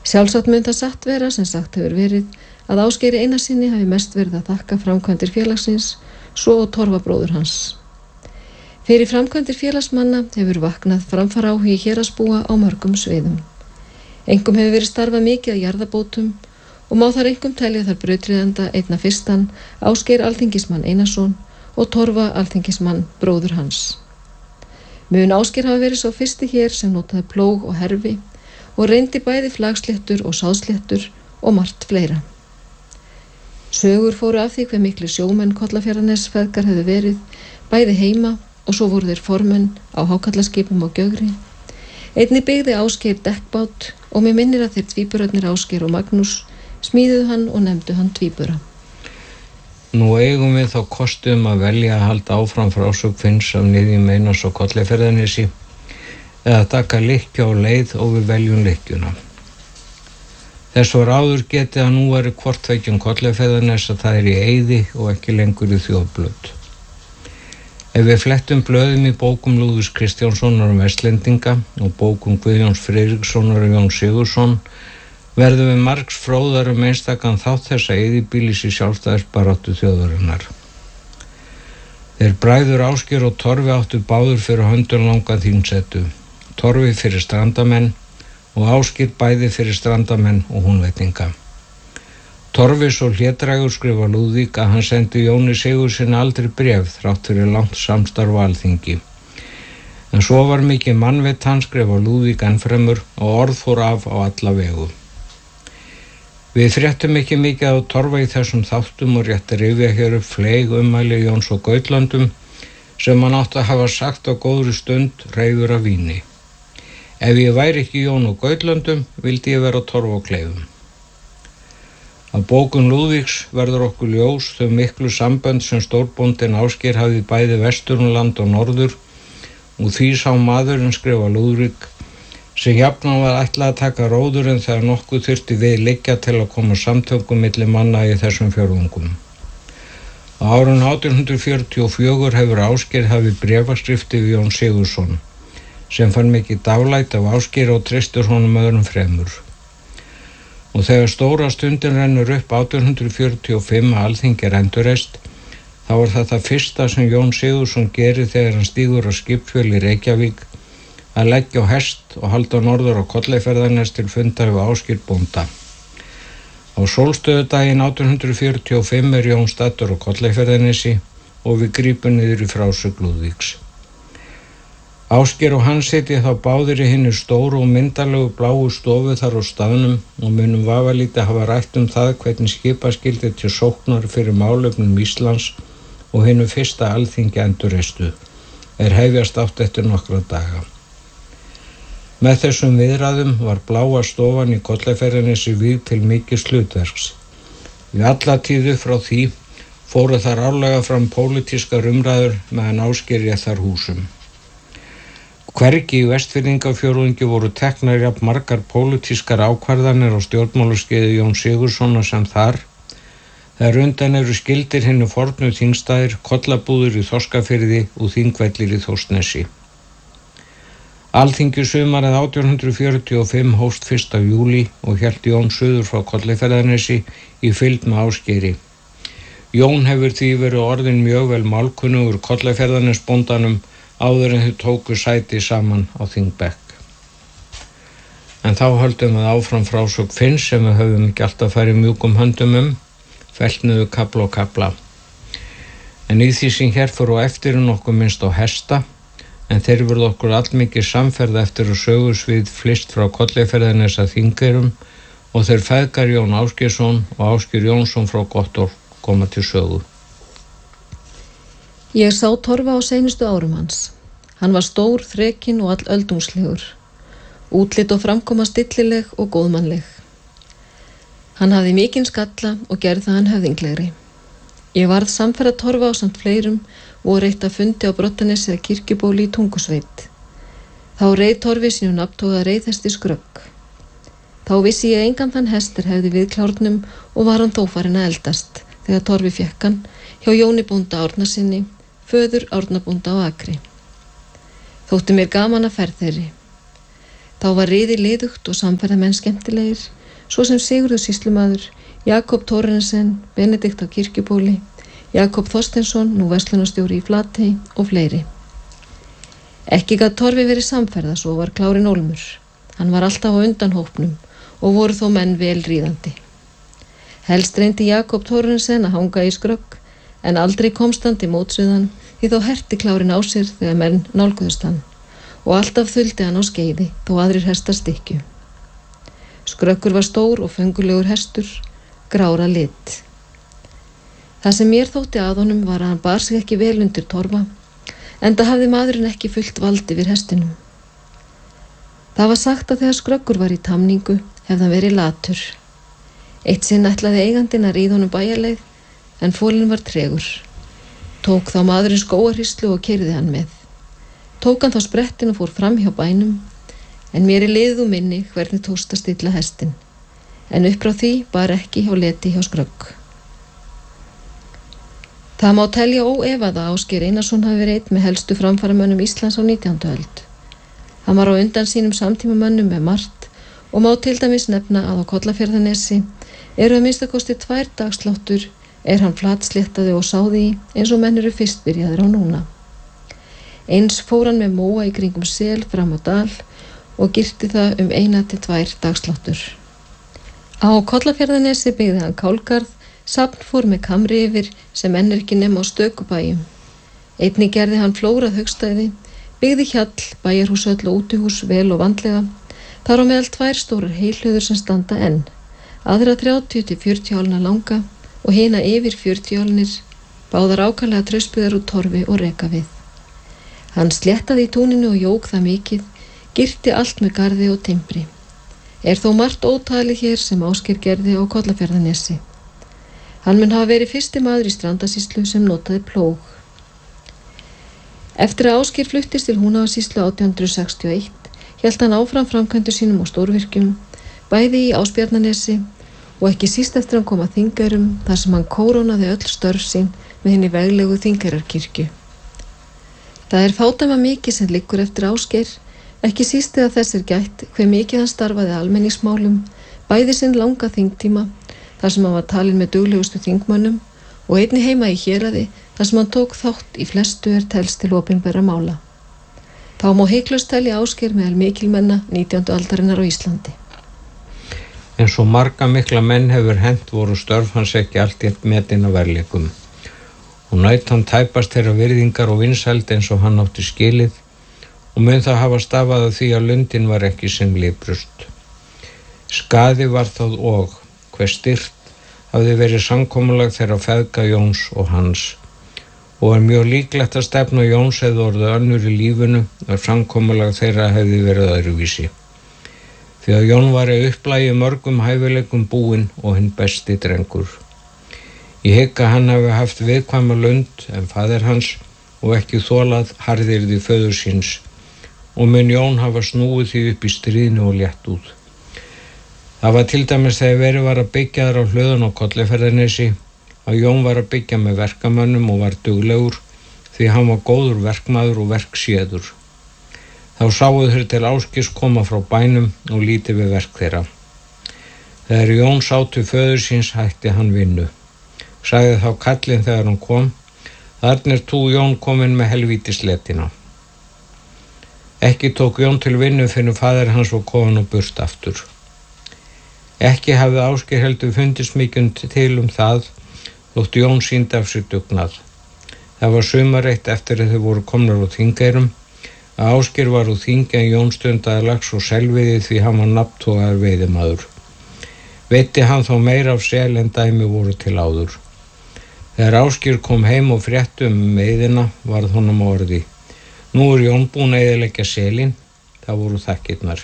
Sjálfsagt mun það satt vera sem sagt hefur verið að Ásgeiri Einarssyni hafi mest verið að þakka framkvæmdir félagsins, svo og Torfa bróður hans. Fyrir framkvæmdir félagsmanna hefur vaknað framfara áhugi héraðsbúa á mörgum sviðum. Engum hefur verið starfað mikið að jarðabótum og má þar engum telja þar brautryðjanda einna fyrstan Ásgeir alþingismann Einarsson og Torfa alþingismann bróður hans. Mun Ásgeir hafa verið sá fyrsti hér sem notaði plóg og herfi og reyndi bæði flagsléttur og sáðsléttur og margt fleira. Sögur fóru af því hve miklu sjómenn Kollafjarðarnesfeðgar hefðu verið, bæði heima og svo voru þeir formenn á hákallaskipum á Gjögri. Einnig byggði Ásgeir dekkbát og mér minnir að þeir tvíburarnir Ásgeir og Magnús smíðuðu hann og nefndu hann tvíbura. Nú eigum við þá kostum að velja að halda áfram frásögn Finns af niðjum Einars og Kollafjarðarnesi eða taka lykkju á leið og við veljum lykkjuna. Þess var áður getið að nú væri hvort tveggja Kollafjarðarnes að það í eyði og ekki lengur í þjóðblöð. Ef við flettum blöðum í bókum Lúðvíks Kristjánssonar Vestlendinga og bókum Guðjóns Friðrikssonar og Jóns Sigurðsson verðum við margs fróðar einstakan þátt þessa eyðibýlis í sjálfstæðisbaráttu þjóðarinnar. Þeir bræður Ásgeir og Torfi áttu báður fyrir höndum langa þingsetu, Torfi fyrir strandamenn og Ásgeir bæði fyrir strandamenn og húnvetninga. Torfi svo hlédrægur skrifa Lúðvík að hann sendi Jóni Sigurðssyni aldrei bréf þrátt fyrir langt samstarf á Alþingi. En svo var mikið mannvit hans skrifa Lúðvík ennfremur og orð fór af á alla vegu. Við fréttum ekki mikið á Torfa í þessum þáttum og rétt rifja hér upp fleyg ummæli Jóns og Gautlandum sem hann átti að hafa sagt á góðri stund reiður af víni. Ef ég væri ekki Jón og Gautlandum vildi ég vera Torfa á Kleifum. Af bókum Lúðvíks verður okkur ljós þau miklu sambönd sem stórbóndinn Ásgeir hafði bæði Vesturland og Norður og því sá maðurinn skrifa Lúðvík sem jafnan var ætlað að taka róður en þegar nokkuð þurfti við liggja til að koma samtökum milli manna í þessum fjórðungum. Á árinu 1844 hefur Ásgeir hafið bréfaskrifti við Jón Sigurðsson sem fann mikið dálæti af Ásgeiri og treystir honum öðrum fremur. Og þegar stóra stundin rennur upp 1845 að Alþingi er endurreist, þá er það fyrsta sem Jón Sigurðsson gerir þegar hann stígur á skipfjöl í Reykjavík að leggja á hest og halda norður á Kollafjarðarnes til fundar við Ásgeir bónda. Á sólstöðudaginn 1845 er Jón staddur á Kollafjarðarnesi og við grípum niður í frásögn Lúðvíks. Ásgeir og hann sitja þá báðir í hinni stóru og myndalegu bláu stofu þar á staðnum og munum vafalítið hafa rætt það hvernig skipa skyldi til sóknar fyrir málefnum Íslands og hinu fyrsta Alþingi endurreistu, hefjast átt eftir nokkra daga. Með þessum viðræðum var bláa stofan í Kollafjarðarnesi vígð til mikils hlutverks. Í alla tíð upp frá því fóru þar árlega fram pólitískar umræður meðan Ásgeir réð þar húsum. Hvergi í Vestfirðingafjórðungi voru teknar jafn margar pólitískar ákvarðanir á stjórnmálaskeiði Jóns Sigurðssonar sem þar. Þegar undan eru skildir hinnu fornu þingstaðir, kollabúðir í Þorskafirði og þingvellir í Þórsnesi. Alþingi sumarið 1845 hófst 1. júlí og hélt Jón suður frá Kollafjarðarnesi í fylgd með Ásgeiri. Jón hefur því verið orðinn mjög vel málkunnugur Kollafjarðarnesbóndanum áður en þau tóku sæti saman á þingbekk. En þá höldum við áfram frásögn Finns sem við höfum ekki alltaf farið mjúkum höndum fellt niður kafla og kafla. En í því sem hér fyrir á eftir nokkuð minnst á hesta, en þeir verða okkur allmikið samferð eftir að sögursvið flyst frá Kollafjarðarnes að Þingeyrum og þeir feðgar Jón Ásgeirsson og Ásgeir Jónsson frá Gottorp koma til sögu. Ég sá Torfa á seinustu árum hans. Hann var stór, þrekinn og öldungslegur. Útlit og framkoma stillileg og góðmannleg. Hann hafði mikinn skalla og gerði það hann höfðinglegri. Ég varð samferða Torfa á samt fleirum og reitt að fundi á Brottanesi eða kirkjubóli í Tungusveit. Þá reið Torfi sínum nafntoga reiðhesti Skrögg. Þá vissi ég engan þann hestur hefði við klárnum og var hann þó farinn að eldast þegar Torfi fékk hann hjá Jóni bónda Árnasyni, föður Árna bónda á Akri. Þótti mér gaman að ferð þeirri. Þá var riðið liðugt og samferðamenn skemmtilegir svo sem Sigurður sýslumaður, Jakob Thorensen, Benedikt á Kirkjubóli, Jakob Þorsteinsson, nú verslunarstjóri í Flatey og fleiri. Ekki gat Torfi verið samferða, svo var klárinn Olmur. Hann var alltaf á undan hópnum og voru þó menn vel ríðandi. Helst reyndi Jakob Thorensen að hanga í skrögg, en aldrei komst hann til móts við hann, því þá herti klárinn á sér þegar menn nálguðust hann, og alltaf þuldi hann á skeiði þó aðrir hestar stykkju. Skröggur var stór og föngulegur hestur, grár að lit. Það sem mér þótti að honum var að hann bar sig ekki vel undir Torfa, enda hafði maðurinn ekki fullt vald yfir hestinum. Það var sagt að þegar Skröggur var í tamningu hefði hann verið latur. Eitt sinn ætlaði eigandinn að ríða honum bæjarleið, en fólinn var tregur. Tók þá maðurinn skóarhríslu og keyrði hann með. Tók hann þá sprettin og fór fram hjá bænum, en mér er liðið úr minni hvernig tókst að stilla hestin, en upp frá því bar ekki hjá leti hjá Skrögg. Það má telja óefað að Ásgeir Einarsson hafi verið einn með helstu framfaramönnum Íslands á 19. öld. Hann var á undan sínum samtímamönnum með margt og má til dæmis nefna að á Kollafjarðarnesi eru að minnstakosti 2 dagsláttur hann flatsléttaði og sáði í eins og menn eru fyrst byrjaðir á núna. Eins fór hann með móa í kringum sel fram á dal og girti það 1 til 2 dagsláttur. Á Kollafjarðarnesi byggði hann kálgarð, safn fór með kamri yfir sem enn er ekki nema á stökubæjum. Einnig gerði hann flórað haugstæði, byggði hjall, bæjarhúsöll og útihús vel og vandlega, þar á meðal 2 stórar heilhlöður sem standa enn, aðra 30 til 40 álna langa og hina yfir 40 álnir, báðar ákaflega traustbyggðar úr torfi og rekavið. Hann sléttaði í túninu og jók það mikið, girti allt með garði og timbri. Er þó margt ótalið hér sem Ásgeir gerði á Kollafjarðarnesi. Hann mun hafa verið fyrsti maður í Strandasýslu sem notaði plóg. Eftir að Ásgeir fluttist til Húnavatnssýslu 1861 hélt hann áfram framkvæmdum sínum á stórvirkjum, bæði í Ásbjarnarnesi og ekki síst eftir hann kom að Þingeyrum þar sem hann kórónaði öll störf sín með hinni veglegu Þingeyrarkirkju. Það er fádæma mikið sem liggur eftir Ásgeir, ekki síst eða þess er gætt hve mikið hann starfaði almenningsmálum, bæði sinn langa þingtíma þar sem hann var talinn með duglegustu þingmönnum og einnig heima í héraði þar sem hann tók þátt í flestu telst til opinberra mála. Þá má heiklaust telja Ásgeir meðal mikilmenna 19. aldarinnar á Íslandi. Eins og marga mikla menn hefur hent voru störf hans ekki allt í metin á verðleikum og naut hann tæpast þeirra virðingar og vinsæld eins og hann átti skilið og mun það hafa stafað af því að lundin var ekki sem librust. Skaði var það og hver styrt hafði verið samkomulag þeirra feðga Jóns og hans og er mjög líklegt að stefna Jóns hefði orðið önnur í lífinu ef samkomulag þeirra hefði verið öðruvísi. Því að Jón var í upplægi mörgum hæfileikum búinn og hinn besti drengur. Ég hygg að hann hafi haft viðkvæma lund en faðir hans og ekki þolað harðirði föður síns og mun Jón hafa snúið því upp í stríðinu og létt út. Það var til dæmis þegar verið var að byggja þar á hlöðun á Kollafjarðarnesi að Jón var að byggja með verkamönnum og var duglegur því hann var góður verkmaður og verkséður. Þá sáu þeir til Ásgeirs koma frá bænum og lítið við verk þeirra. Þegar Jón sá til föður síns hætti hann vinnu. Sagði þá kallinn þegar hann kom, þarna er þú Jón kominn með helvítisletina. Ekki tók Jón til vinnu fyrir faðir hans var kominn og burt aftur. Ekki hafði Ásgeir heldur fundist mikið til það, þótt Jón sýndi af sér dugnað. Það var sumareitt eftir að þau voru komnar á Þingeyrum, að Ásgeir var úr Þingi en Jón stundaði lax og selveiði því hann var nafntogaður veiðimaður. Veiddi hann þó meira af sel en dæmi voru til áður. Þegar Ásgeir kom heim og frétti veiðina varð honum orði. Nú er Jón búinn að eyðileggja selinn, það voru þakkirnar.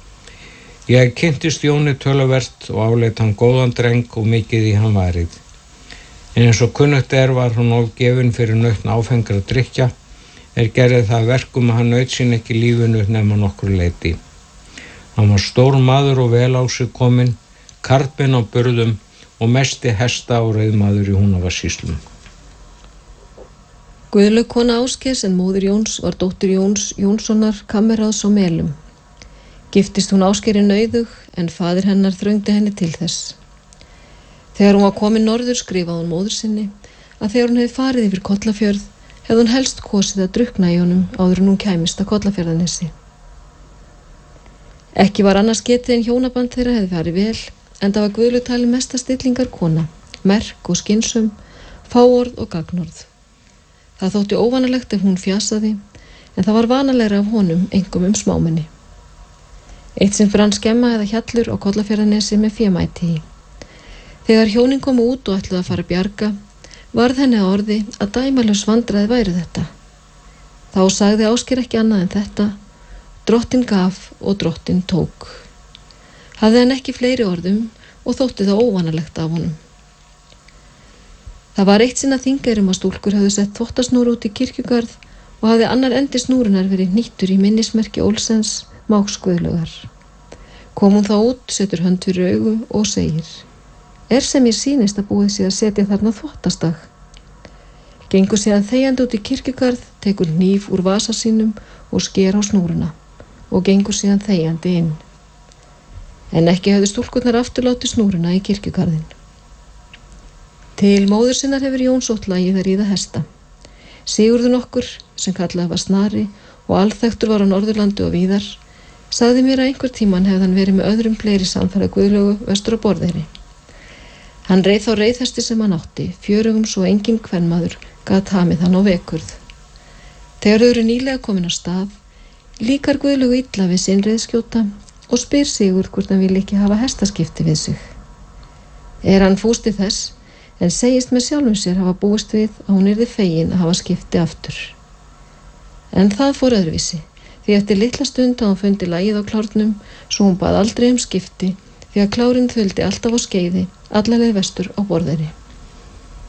Ég kynntist Jóni töluvert og áleit hann góðan dreng og mikið í hann varið. En eins og kunnugt var hann ofgefinn fyrir nautn áfengra drykkja, gerði það verkum að hann naut sín ekki lífinu nema nokkru leyti. Hann var stór maður og vel á sig kominn, karpinn á burðum og mesti hesta og reiðmaður í Húnavatnssýslum. Guðlaug kona Ásgeirs en móðir Jóns var dóttir Jóns Jónssonar kammerráðs á Melum. Giftist hún Ásgeiri nauðug en faðir hennar þröngdi henni til þess. Þegar hún var komin norður skrifaði hún móður sinni að þegar hún hefði farið yfir Kollafjörð hefði hún helst kosið að drukkna í honum áður en hún kæmist að Kollafjarðarnesi. Ekki var annars getið en hjónaband þeirra hefði farið vel, en það var Guðlaug talin mesta stillingar kona, merk og skynsöm, fáorð og gagnorð. Það þótti óvanalegt ef hún fjasaði, en það var vanalegra af honum einkum smámenni. Eitt sinn brann skemma eða hjallur á Kollafjarðarnesi með fémæti í. Þegar hjónin komu út og ætluðu að fara að bjarga, varð henni að orði að dæmalaus vandræði væri þetta. Þá sagði Ásgeir ekki annað en þetta: Drottinn gaf og drottinn tók. Hafði hann ekki fleiri orðum og þótti það óvanalegt af honum. Það var eitt sinn að Þingeyrum að stúlkur hafði sett þvottasnúru út í kirkjugarð og hafði annar endi snúrunar verið hnýttur í minnismerki Olsens, mágs Guðlaugar. Kom hún þá út, setur hönd fyrir augu og segir: sem ég sýnist að búið sig að setja þarna þvottastag. Gengur síðan þegjandi út í kirkjugarð, tekur hníf úr vasa sínum og sker á snúruna og gengur síðan þegjandi inn. En ekki höfðu stúlkurnar aftur látið snúruna í kirkjugarðin. Til móður sinnar hefur Jón sótt lagið að ríða hesta. Sigurður nokkur, sem kallaði var Snari og alþekktur var á Norðurlandi og víðar, sagði mér að einhver tímann hefði hann verið með öðrum fleiri samferða Guðlaugu vestur á Borðeyri. Hann reið þá reiðhesti sem hann átti, fjörugum svo enginn kvenmaður gat hamið hann á vekurð. Þegar þau eru nýlega komin á stað, líkar Guðlaugu illa við sinn reiðskjóta og spyr Sigurð hvort hann vil ekki hafa hestaskipti við sig. Hann fús til þess, en segist með sjálfum sér hafa búist við að hún yrði fegin að hafa skipti aftur. En það fór öðruvísi, því eftir litla stund að hún fundi lagið á klárnum, svo hún bað aldrei skipti, því að klárinn þöldi alltaf á skeiði, alla leið vestur á Borðeyri.